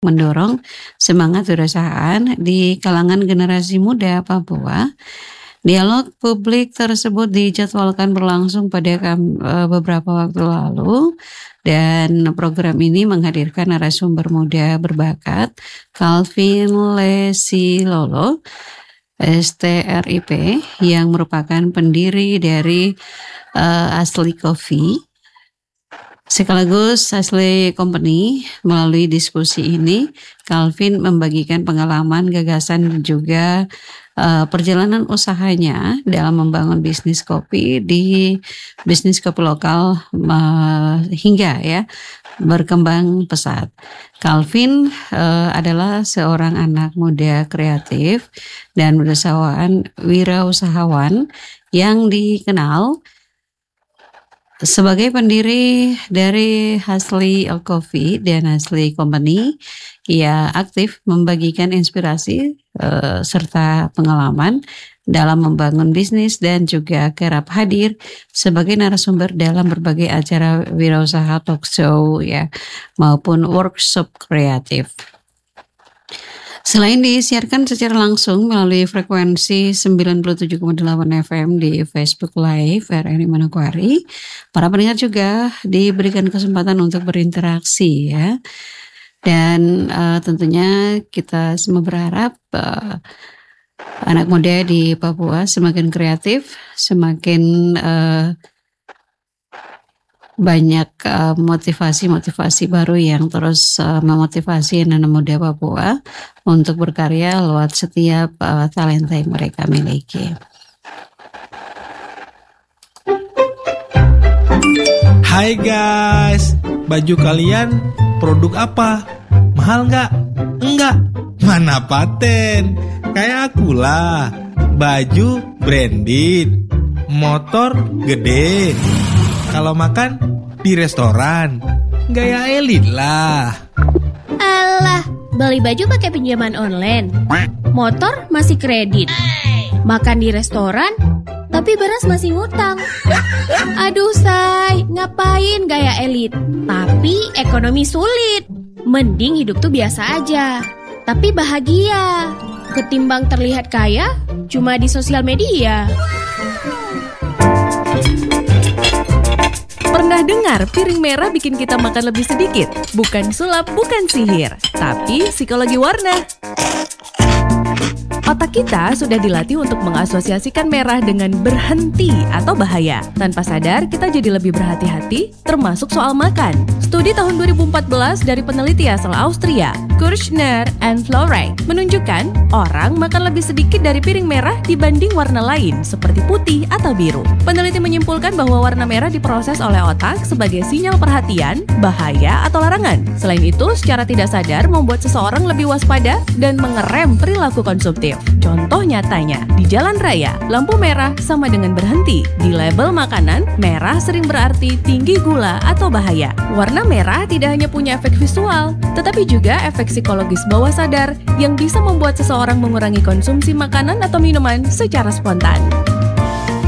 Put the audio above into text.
mendorong semangat wirausahaan di kalangan generasi muda Papua. Dialog publik tersebut dijadwalkan berlangsung pada beberapa waktu lalu, dan program ini menghadirkan narasumber muda berbakat Calvin Lesilolo, STRIP, yang merupakan pendiri dari Asli Coffee sekaligus Asli Company. Melalui diskusi ini, Calvin membagikan pengalaman, gagasan, dan juga perjalanan usahanya dalam membangun bisnis kopi lokal hingga berkembang pesat. Calvin adalah seorang anak muda kreatif dan wirausahawan yang dikenal sebagai pendiri dari Asli Coffee dan Asli Company. Ia aktif membagikan inspirasi serta pengalaman dalam membangun bisnis dan juga kerap hadir sebagai narasumber dalam berbagai acara wirausaha, talk show maupun workshop kreatif. Selain disiarkan secara langsung melalui frekuensi 97,8 FM di Facebook Live RRI Manokwari, para pendengar juga diberikan kesempatan untuk berinteraksi Dan tentunya kita semua berharap anak muda di Papua semakin kreatif, semakin banyak motivasi baru yang terus memotivasi anak muda Papua untuk berkarya lewat setiap talenta yang mereka miliki. Hai guys, baju kalian produk apa? Mahal nggak? Enggak. Mana paten? Kayak aku lah. Baju branded, motor gede. Kalau makan di restoran, gaya elit lah. Alah, beli baju pakai pinjaman online, motor masih kredit, makan di restoran, tapi beras masih ngutang. Aduh say, ngapain gaya elit, tapi ekonomi sulit. Mending hidup tuh biasa aja, tapi bahagia. Ketimbang terlihat kaya, cuma di sosial media. Pernah dengar piring merah bikin kita makan lebih sedikit? Bukan sulap, bukan sihir, tapi psikologi warna. Otak kita sudah dilatih untuk mengasosiasikan merah dengan berhenti atau bahaya. Tanpa sadar, kita jadi lebih berhati-hati, termasuk soal makan. Studi tahun 2014 dari peneliti asal Austria, Kirchner and Florey, menunjukkan orang makan lebih sedikit dari piring merah dibanding warna lain, seperti putih atau biru. Peneliti menyimpulkan bahwa warna merah diproses oleh otak sebagai sinyal perhatian, bahaya, atau larangan. Selain itu, secara tidak sadar membuat seseorang lebih waspada dan mengerem perilaku konsumtif. Contoh nyatanya, di jalan raya, lampu merah sama dengan berhenti. Di label makanan, merah sering berarti tinggi gula atau bahaya. Warna merah tidak hanya punya efek visual, tetapi juga efek psikologis bawah sadar yang bisa membuat seseorang mengurangi konsumsi makanan atau minuman secara spontan.